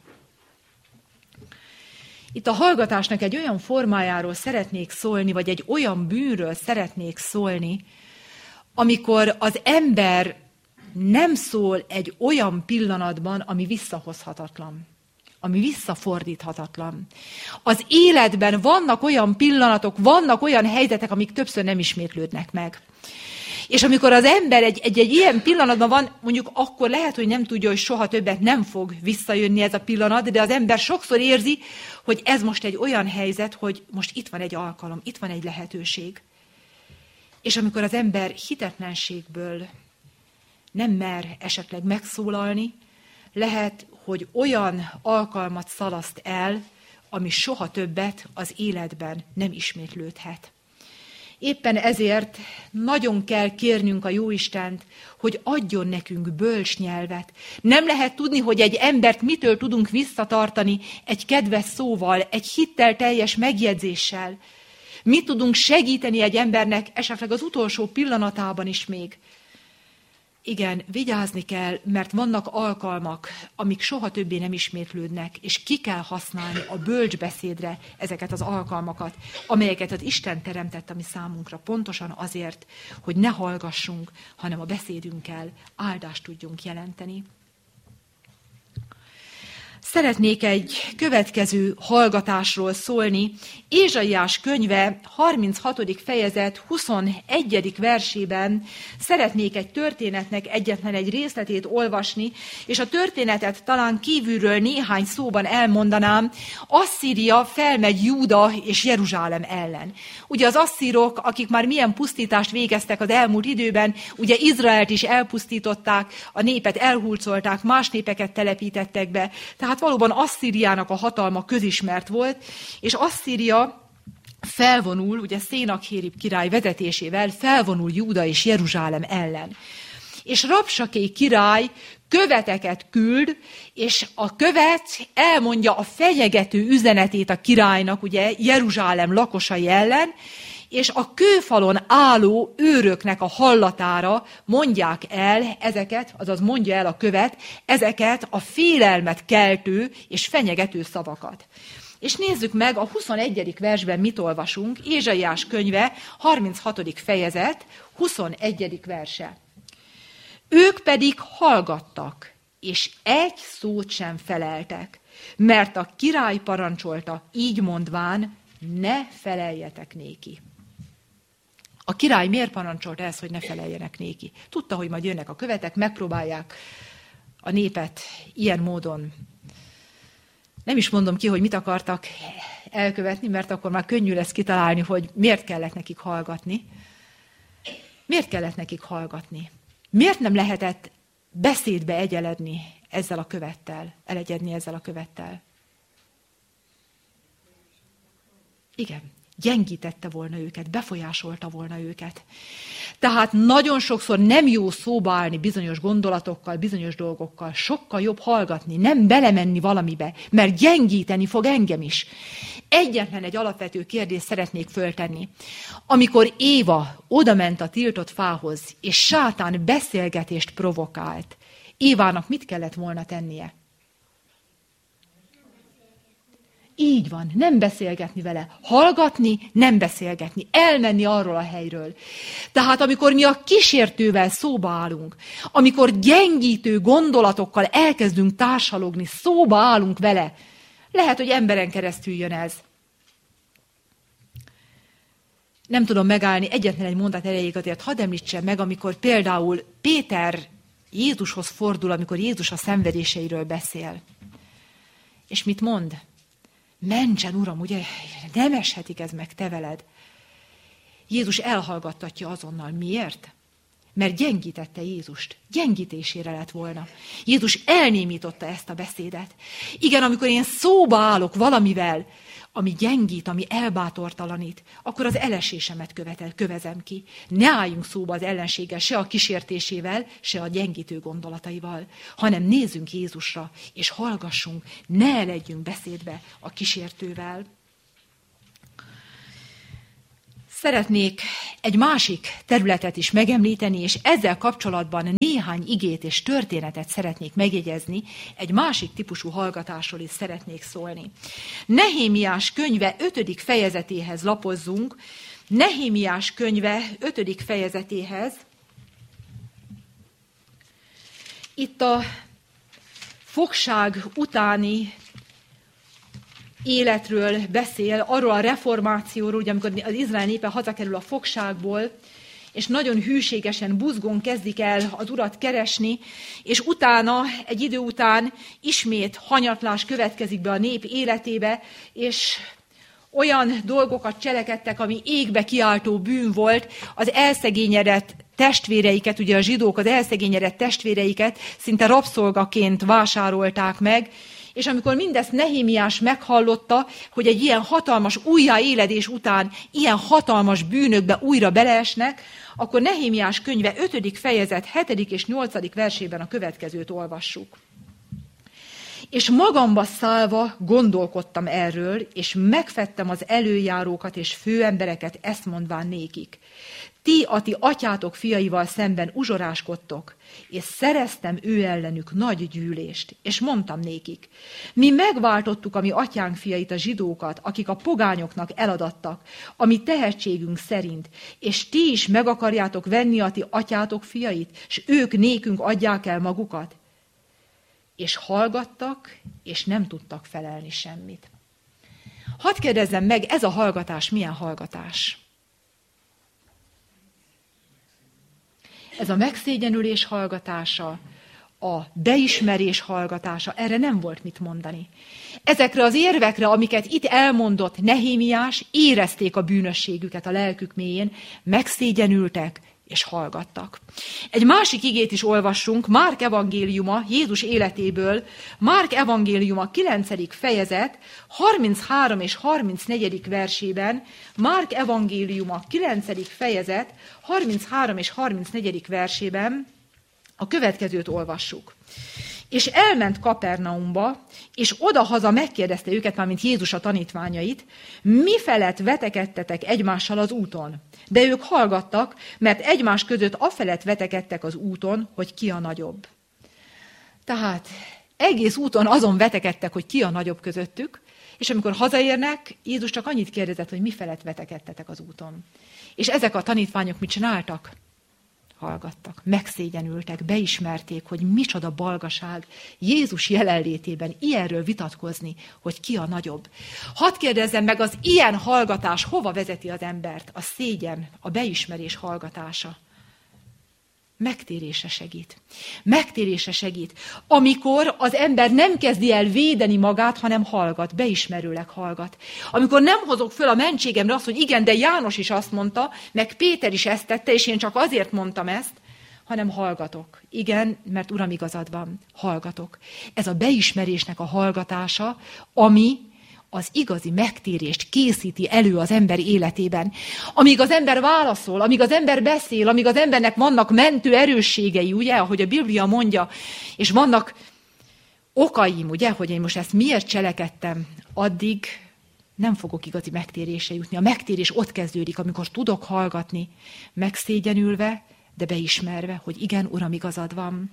Itt a hallgatásnak egy olyan formájáról szeretnék szólni, vagy egy olyan bűnről szeretnék szólni, amikor az ember nem szól egy olyan pillanatban, ami visszahozhatatlan, ami visszafordíthatatlan. Az életben vannak olyan pillanatok, vannak olyan helyzetek, amik többször nem ismétlődnek meg. És amikor az ember egy ilyen pillanatban van, mondjuk akkor lehet, hogy nem tudja, hogy soha többet nem fog visszajönni ez a pillanat, de az ember sokszor érzi, hogy ez most egy olyan helyzet, hogy most itt van egy alkalom, itt van egy lehetőség. És amikor az ember hitetlenségből nem mer esetleg megszólalni, lehet, hogy olyan alkalmat szalaszt el, ami soha többet az életben nem ismétlődhet. Éppen ezért nagyon kell kérnünk a Jóistent, hogy adjon nekünk bölcs nyelvet. Nem lehet tudni, hogy egy embert mitől tudunk visszatartani egy kedves szóval, egy hittel teljes megjegyzéssel. Mit tudunk segíteni egy embernek esetleg az utolsó pillanatában is még. Igen, vigyázni kell, mert vannak alkalmak, amik soha többé nem ismétlődnek, és ki kell használni a bölcs beszédre ezeket az alkalmakat, amelyeket az Isten teremtett a mi számunkra, pontosan azért, hogy ne hallgassunk, hanem a beszédünkkel áldást tudjunk jelenteni. Szeretnék egy következő hallgatásról szólni. Ézsaiás könyve 36. fejezet 21. versében szeretnék egy történetnek egyetlen egy részletét olvasni, és a történetet talán kívülről néhány szóban elmondanám. Asszíria felmegy Júda és Jeruzsálem ellen. Ugye az asszírok, akik már milyen pusztítást végeztek az elmúlt időben, ugye Izraelt is elpusztították, a népet elhurcolták, más népeket telepítettek be, tehát valóban Asszíriának a hatalma közismert volt, és Asszíria felvonul, ugye Szénakhérib király vezetésével felvonul Júda és Jeruzsálem ellen. És Rabsaké király követeket küld, és a követ elmondja a fenyegető üzenetét a királynak, ugye Jeruzsálem lakosai ellen, és a kőfalon álló őröknek a hallatára mondják el ezeket, azaz mondja el a követ, ezeket a félelmet keltő és fenyegető szavakat. És nézzük meg, a 21. versben mit olvasunk, Ézsaiás könyve, 36. fejezet, 21. verse. Ők pedig hallgattak, és egy szót sem feleltek, mert a király parancsolta, így mondván, ne feleljetek néki. A király miért parancsolta ezt, hogy ne feleljenek néki? Tudta, hogy majd jönnek a követek, megpróbálják a népet ilyen módon. Nem is mondom ki, hogy mit akartak elkövetni, mert akkor már könnyű lesz kitalálni, hogy miért kellett nekik hallgatni. Miért kellett nekik hallgatni? Miért nem lehetett beszédbe egyeledni ezzel a követtel, elegyedni ezzel a követtel? Igen. Gyengítette volna őket, befolyásolta volna őket. Tehát nagyon sokszor nem jó szóba állni bizonyos gondolatokkal, bizonyos dolgokkal, sokkal jobb hallgatni, nem belemenni valamibe, mert gyengíteni fog engem is. Egyetlen egy alapvető kérdést szeretnék föltenni. Amikor Éva odament a tiltott fához, és sátán beszélgetést provokált, Évának mit kellett volna tennie? Így van, nem beszélgetni vele. Hallgatni, nem beszélgetni. Elmenni arról a helyről. Tehát amikor mi a kísértővel szóba állunk, amikor gyengítő gondolatokkal elkezdünk társalogni, szóba állunk vele, lehet, hogy emberen keresztül jön ez. Nem tudom megállni egyetlen egy mondat erejéig, azért hadd említsem meg, amikor például Péter Jézushoz fordul, amikor Jézus a szenvedéseiről beszél. És mit mond? Mentsen, Uram, ugye nem eshetik ez meg te veled. Jézus elhallgattatja azonnal. Miért? Mert gyengítette Jézust. Gyengítésére lett volna. Jézus elnémította ezt a beszédet. Igen, amikor én szóba állok valamivel, ami gyengít, ami elbátortalanít, akkor az elesésemet kövezem ki. Ne álljunk szóba az ellenséggel, se a kísértésével, se a gyengítő gondolataival, hanem nézzünk Jézusra, és hallgassunk, ne eledjünk beszédbe a kísértővel. Szeretnék egy másik területet is megemlíteni, és ezzel kapcsolatban néhány igét és történetet szeretnék megjegyezni, egy másik típusú hallgatásról is szeretnék szólni. Nehémiás könyve 5. fejezetéhez lapozzunk, Nehémiás könyve 5. fejezetéhez. Itt a fogság utáni életről beszél, arról a reformációról, ugye, amikor az Izrael népe hazakerül a fogságból, és nagyon hűségesen, buzgón kezdik el az Urat keresni, és utána, egy idő után ismét hanyatlás következik be a nép életébe, és olyan dolgokat cselekedtek, ami égbe kiáltó bűn volt, az elszegényedett testvéreiket, ugye a zsidók az elszegényedett testvéreiket szinte rabszolgaként vásárolták meg, és amikor mindezt Nehémiás meghallotta, hogy egy ilyen hatalmas újjáéledés után ilyen hatalmas bűnökbe újra beleesnek, akkor Nehémiás könyve 5. fejezet 7. és 8. versében a következőt olvassuk. És magamba szállva gondolkodtam erről, és megfettem az előjárókat és főembereket, ezt mondván nékik. Ti a ti atyátok fiaival szemben uzsoráskodtok, és szereztem ő ellenük nagy gyűlést, és mondtam nékik, mi megváltottuk a mi atyánk fiait, a zsidókat, akik a pogányoknak eladattak, a mi tehetségünk szerint, és ti is meg akarjátok venni a ti atyátok fiait, és ők nékünk adják el magukat. És hallgattak, és nem tudtak felelni semmit. Hadd kérdezzem meg, ez a hallgatás milyen hallgatás? Ez a megszégyenülés hallgatása, a beismerés hallgatása, erre nem volt mit mondani. Ezekre az érvekre, amiket itt elmondott Nehémiás, érezték a bűnösségüket a lelkük mélyén, megszégyenültek és hallgattak. Egy másik igét is olvassunk, Márk evangéliuma, Jézus életéből, Márk evangéliuma 9. fejezet, 33 és 34. versében, Márk evangéliuma 9. fejezet, 33 és 34. versében a következőt olvassuk. És elment Kapernaumba, és odahaza megkérdezte őket, mármint Jézus a tanítványait, mi felett vetekedtetek egymással az úton? De ők hallgattak, mert egymás között afelett vetekedtek az úton, hogy ki a nagyobb. Tehát egész úton azon vetekedtek, hogy ki a nagyobb közöttük, és amikor hazaérnek, Jézus csak annyit kérdezett, hogy mi felett vetekedtetek az úton. És ezek a tanítványok mit csináltak? Hallgattak, megszégyenültek, beismerték, hogy micsoda balgaság Jézus jelenlétében ilyenről vitatkozni, hogy ki a nagyobb. Hadd kérdezzem meg, az ilyen hallgatás hova vezeti az embert? A szégyen, a beismerés hallgatása. Megtérésre segít. Megtérésre segít. Amikor az ember nem kezdi el védeni magát, hanem hallgat, beismerőleg hallgat. Amikor nem hozok föl a mentségemre azt, hogy igen, de János is azt mondta, meg Péter is ezt tette, és én csak azért mondtam ezt, hanem hallgatok. Igen, mert Uram, igazad van, hallgatok. Ez a beismerésnek a hallgatása, ami az igazi megtérést készíti elő az ember életében. Amíg az ember válaszol, amíg az ember beszél, amíg az embernek vannak mentő erősségei, ugye, ahogy a Biblia mondja, és vannak okaim, ugye, hogy én most ezt miért cselekedtem, addig nem fogok igazi megtérésre jutni. A megtérés ott kezdődik, amikor tudok hallgatni, megszégyenülve, de beismerve, hogy igen, Uram, igazad van.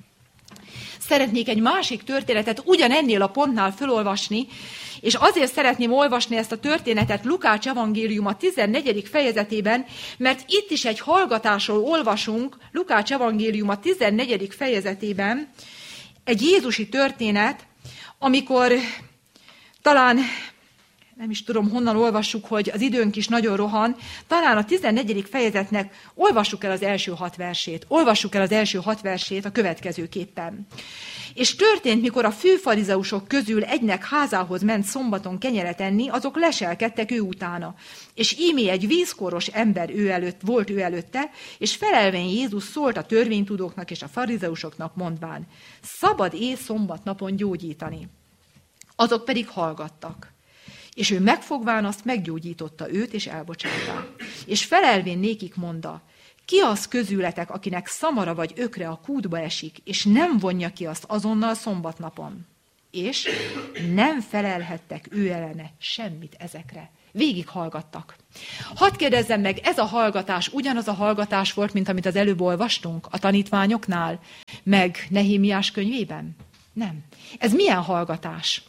Szeretnék egy másik történetet ugyanennél a pontnál felolvasni, és azért szeretném olvasni ezt a történetet Lukács evangéliuma 14. fejezetében, mert itt is egy hallgatásról olvasunk, Lukács evangéliuma 14. fejezetében, egy jézusi történet, amikor talán, nem is tudom honnan olvassuk, hogy az időnk is nagyon rohan, talán a 14. fejezetnek olvassuk el az első 6 versét. Olvassuk el az első 6 versét a következőképpen. És történt, mikor a főfarizeusok közül egynek házához ment szombaton kenyeret enni, azok leselkedtek ő utána. És ímé egy vízkoros ember volt ő előtte, és felelvén Jézus szólt a törvénytudóknak és a farizeusoknak mondván, szabad szombatnapon gyógyítani. Azok pedig hallgattak. És ő megfogván azt meggyógyította őt, és elbocsátá. És felelvén nékik mondta, ki az közületek, akinek szamara vagy ökre a kútba esik, és nem vonja ki azt azonnal szombatnapon? És nem felelhettek ő ellene semmit ezekre. Végig hallgattak. Hadd kérdezzem meg, ez a hallgatás ugyanaz a hallgatás volt, mint amit az előbb olvastunk a tanítványoknál, meg Nehémiás könyvében? Nem. Ez milyen hallgatás?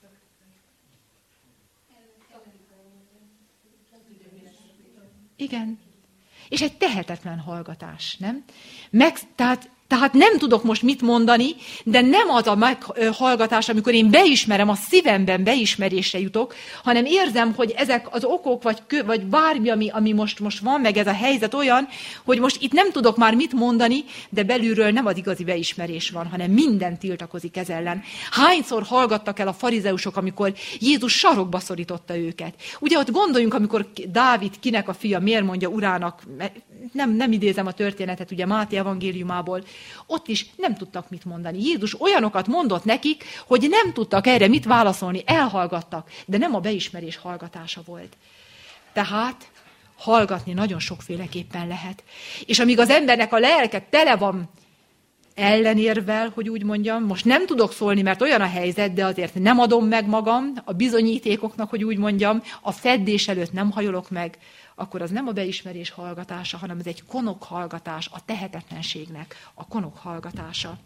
Igen. És egy tehetetlen hallgatás, nem? Tehát nem tudok most mit mondani, de nem az a meghallgatás, amikor én beismerem, a szívemben beismerésre jutok, hanem érzem, hogy ezek az okok, vagy bármi, ami most van, meg ez a helyzet olyan, hogy most itt nem tudok már mit mondani, de belülről nem az igazi beismerés van, hanem minden tiltakozik ez ellen. Hányszor hallgattak el a farizeusok, amikor Jézus sarokba szorította őket? Ugye ott gondoljunk, amikor Dávid kinek a fia, miért mondja urának, nem idézem a történetet, ugye Máté evangéliumából, ott is nem tudtak mit mondani. Jézus olyanokat mondott nekik, hogy nem tudtak erre mit válaszolni, elhallgattak, de nem a beismerés hallgatása volt. Tehát hallgatni nagyon sokféleképpen lehet. És amíg az embernek a lelke tele van ellenérvel, hogy úgy mondjam, most nem tudok szólni, mert olyan a helyzet, de azért nem adom meg magam a bizonyítékoknak, hogy úgy mondjam, a feddés előtt nem hajolok meg, akkor az nem a beismerés hallgatása, hanem ez egy konok hallgatás, a tehetetlenségnek a konok hallgatása.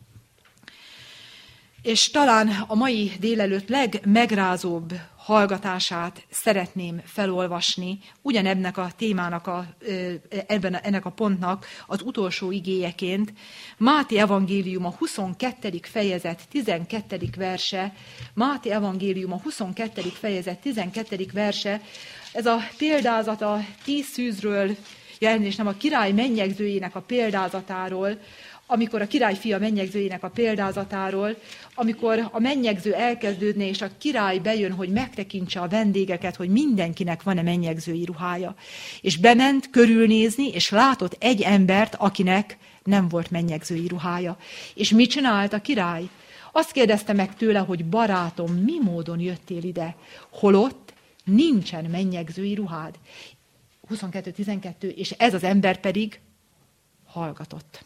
És talán a mai délelőtt legmegrázóbb hallgatását szeretném felolvasni, ugyanebnek a témának, ennek a pontnak az utolsó igéjeként. Máté evangélium a 22. fejezet 12. verse, Máté evangélium a 22. fejezet 12. verse, ez a példázat a 10 szűzről, és nem a király mennyegzőjének a példázatáról, amikor a király fia mennyegzőjének a példázatáról, amikor a mennyegző elkezdődne, és a király bejön, hogy megtekintse a vendégeket, hogy mindenkinek van-e mennyegzői ruhája. És bement körülnézni, és látott egy embert, akinek nem volt mennyegzői ruhája. És mit csinált a király? Azt kérdezte meg tőle, hogy barátom, mi módon jöttél ide? Holott nincsen mennyegzői ruhád. 22-12, és ez az ember pedig hallgatott.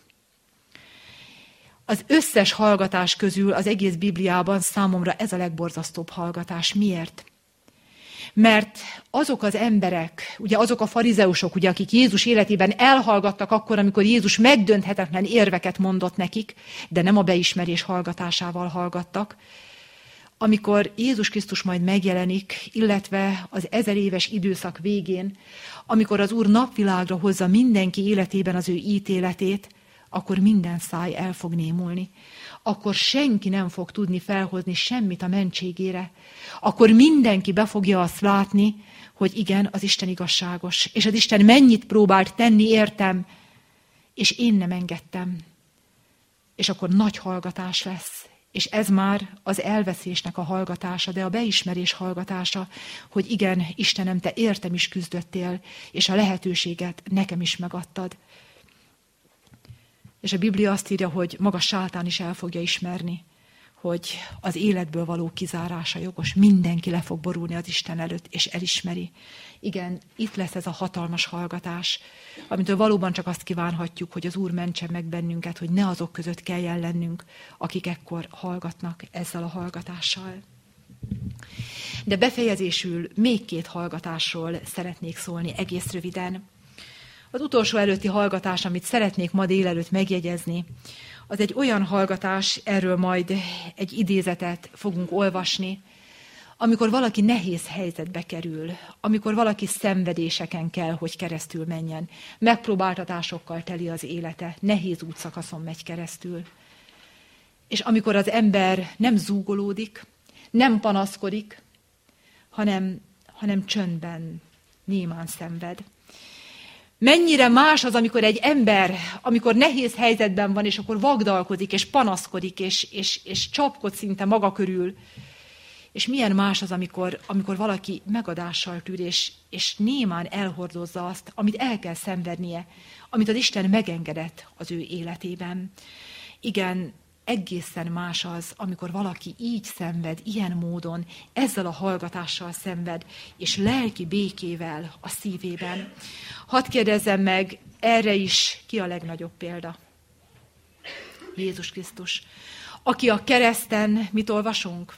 Az összes hallgatás közül az egész Bibliában számomra ez a legborzasztóbb hallgatás. Miért? Mert azok az emberek, ugye azok a farizeusok, ugye, akik Jézus életében elhallgattak akkor, amikor Jézus megdönthetetlen érveket mondott nekik, de nem a beismerés hallgatásával hallgattak, amikor Jézus Krisztus majd megjelenik, illetve az 1000 éves időszak végén, amikor az Úr napvilágra hozza mindenki életében az ő ítéletét, akkor minden száj el fog némulni. Akkor senki nem fog tudni felhozni semmit a mentségére. Akkor mindenki be fogja azt látni, hogy igen, az Isten igazságos, és az Isten mennyit próbált tenni értem, és én nem engedtem. És akkor nagy hallgatás lesz. És ez már az elveszésnek a hallgatása, de a beismerés hallgatása, hogy igen, Istenem, te értem is küzdöttél, és a lehetőséget nekem is megadtad. És a Biblia azt írja, hogy maga sátán is el fogja ismerni, hogy az életből való kizárása jogos. Mindenki le fog borulni az Isten előtt, és elismeri. Igen, itt lesz ez a hatalmas hallgatás, amitől valóban csak azt kívánhatjuk, hogy az Úr mentsen meg bennünket, hogy ne azok között kelljen lennünk, akik ekkor hallgatnak ezzel a hallgatással. De befejezésül még 2 hallgatásról szeretnék szólni egész röviden. Az utolsó előtti hallgatás, amit szeretnék ma délelőtt megjegyezni, az egy olyan hallgatás, erről majd egy idézetet fogunk olvasni, amikor valaki nehéz helyzetbe kerül, amikor valaki szenvedéseken kell, hogy keresztül menjen. Megpróbáltatásokkal teli az élete, nehéz útszakaszon megy keresztül. És amikor az ember nem zúgolódik, nem panaszkodik, hanem csöndben, némán szenved. Mennyire más az, amikor egy ember, amikor nehéz helyzetben van, és akkor vagdalkodik, és panaszkodik, és csapkod szinte maga körül. És milyen más az, amikor valaki megadással tűr, és némán elhordozza azt, amit el kell szenvednie, amit az Isten megengedett az ő életében. Igen, egészen más az, amikor valaki így szenved, ilyen módon, ezzel a hallgatással szenved, és lelki békével a szívében. Hadd kérdezzem meg, erre is ki a legnagyobb példa? Jézus Krisztus. Aki a kereszten, mit olvasunk?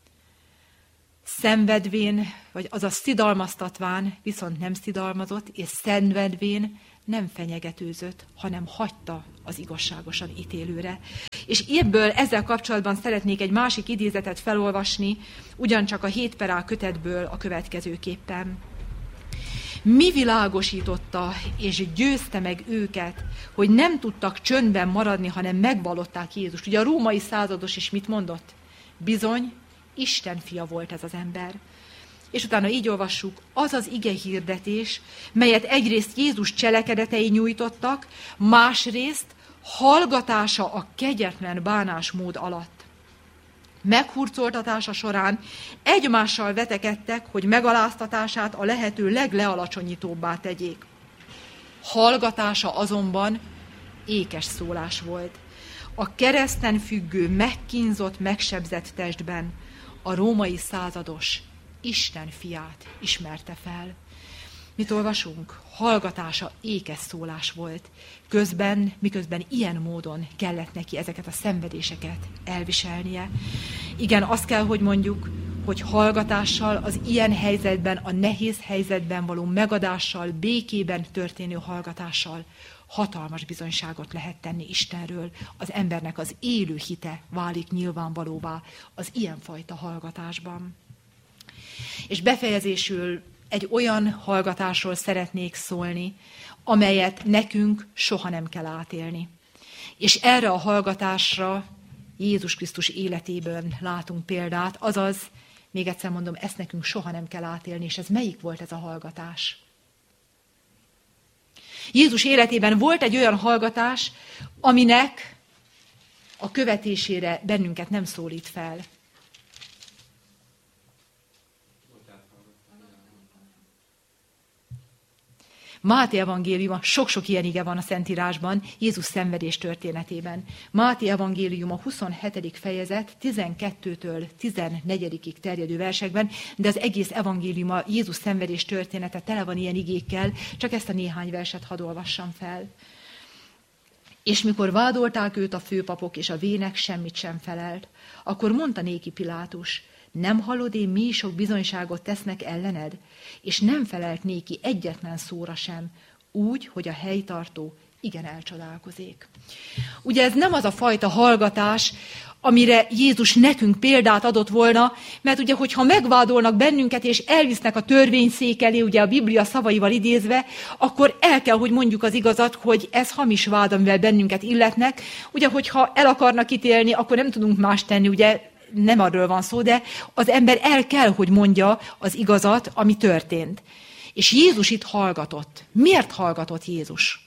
Szenvedvén, vagy azaz szidalmaztatván, viszont nem szidalmazott, és szenvedvén nem fenyegetőzött, hanem hagyta az igazságosan ítélőre. És ebből ezzel kapcsolatban szeretnék egy másik idézetet felolvasni, ugyancsak a 7 kötetből a következőképpen. Mi világosította és győzte meg őket, hogy nem tudtak csöndben maradni, hanem megvallották Jézust. Ugye a római százados is mit mondott? Bizony, Isten fia volt ez az ember. És utána így olvassuk, az az igehirdetés, melyet egyrészt Jézus cselekedetei nyújtottak, másrészt hallgatása a kegyetlen bánásmód alatt. Meghurcoltatása során egymással vetekedtek, hogy megaláztatását a lehető leglealacsonyítóbbá tegyék. Hallgatása azonban ékes szólás volt. A kereszten függő, megkínzott, megsebzett testben a római százados Isten fiát ismerte fel. Mit olvasunk? Hallgatása ékes szólás volt. Miközben ilyen módon kellett neki ezeket a szenvedéseket elviselnie. Igen, azt kell, hogy mondjuk, hogy hallgatással, az ilyen helyzetben, a nehéz helyzetben való megadással, békében történő hallgatással hatalmas bizonyságot lehet tenni Istenről. Az embernek az élő hite válik nyilvánvalóvá az ilyenfajta hallgatásban. És befejezésül egy olyan hallgatásról szeretnék szólni, amelyet nekünk soha nem kell átélni. És erre a hallgatásra Jézus Krisztus életében látunk példát, azaz, még egyszer mondom, ezt nekünk soha nem kell átélni, és ez melyik volt ez a hallgatás? Jézus életében volt egy olyan hallgatás, aminek a követésére bennünket nem szólít fel. Máté evangéliuma, sok-sok ilyen ige van a Szentírásban, Jézus szenvedés történetében. Máté evangéliuma 27. fejezet, 12-től 14-ig terjedő versekben, de az egész evangéliuma Jézus szenvedés története tele van ilyen igékkel, csak ezt a néhány verset hadd olvassam fel. És mikor vádolták őt a főpapok és a vének, semmit sem felelt, akkor mondta néki Pilátus, nem hallod én, mi sok bizonyságot tesznek ellened? És nem felelt néki egyetlen szóra sem, úgy, hogy a helytartó igen elcsodálkozik. Ugye ez nem az a fajta hallgatás, amire Jézus nekünk példát adott volna, mert ugye, hogyha megvádolnak bennünket, és elvisznek a törvényszék elé, ugye a Biblia szavaival idézve, akkor el kell, hogy mondjuk az igazat, hogy ez hamis vád, amivel bennünket illetnek. Ugye, hogyha el akarnak ítélni, akkor nem tudunk más tenni, ugye, nem arról van szó, de az ember el kell, hogy mondja az igazat, ami történt. És Jézus itt hallgatott. Miért hallgatott Jézus?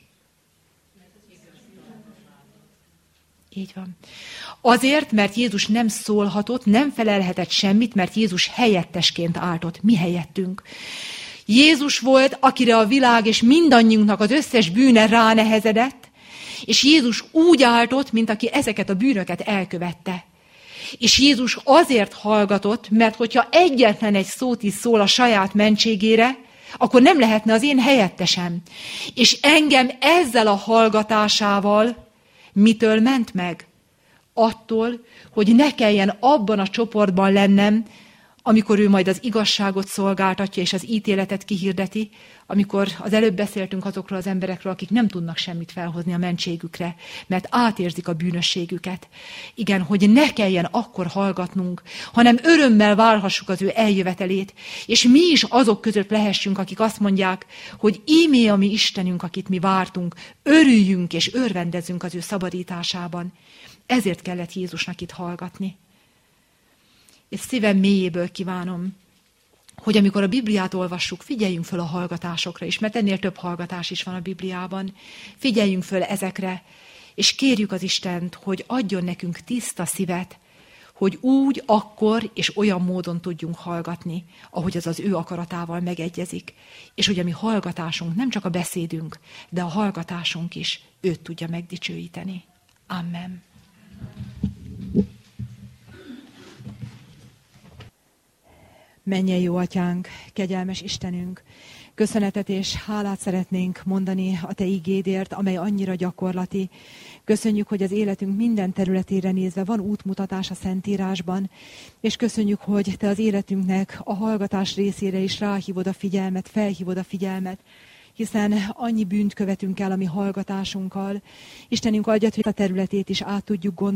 Így van. Azért, mert Jézus nem szólhatott, nem felelhetett semmit, mert Jézus helyettesként áltott. Mi helyettünk. Jézus volt, akire a világ és mindannyiunknak az összes bűne ránehezedett, és Jézus úgy áltott, mint aki ezeket a bűnöket elkövette. És Jézus azért hallgatott, mert hogyha egyetlen egy szót is szól a saját mentségére, akkor nem lehetne az én helyettesem. És engem ezzel a hallgatásával mitől ment meg? Attól, hogy ne kelljen abban a csoportban lennem, amikor ő majd az igazságot szolgáltatja és az ítéletet kihirdeti, amikor az előbb beszéltünk azokról az emberekről, akik nem tudnak semmit felhozni a mentségükre, mert átérzik a bűnösségüket. Igen, hogy ne kelljen akkor hallgatnunk, hanem örömmel várhassuk az ő eljövetelét, és mi is azok között lehessünk, akik azt mondják, hogy ímé a mi Istenünk, akit mi vártunk, örüljünk és örvendezzünk az ő szabadításában. Ezért kellett Jézusnak itt hallgatni. És szívem mélyéből kívánom, hogy amikor a Bibliát olvassuk, figyeljünk föl a hallgatásokra is, mert ennél több hallgatás is van a Bibliában. Figyeljünk föl ezekre, és kérjük az Istent, hogy adjon nekünk tiszta szívet, hogy úgy, akkor és olyan módon tudjunk hallgatni, ahogy az az ő akaratával megegyezik, és hogy a mi hallgatásunk nem csak a beszédünk, de a hallgatásunk is őt tudja megdicsőíteni. Amen. Mennyei jó Atyánk, kegyelmes Istenünk, köszönetet és hálát szeretnénk mondani a Te igédért, amely annyira gyakorlati. Köszönjük, hogy az életünk minden területére nézve van útmutatás a Szentírásban, és köszönjük, hogy Te az életünknek a hallgatás részére is ráhívod a figyelmet, felhívod a figyelmet, hiszen annyi bűnt követünk el a mi hallgatásunkkal. Istenünk, adjad, hogy a területét is át tudjuk gondolni,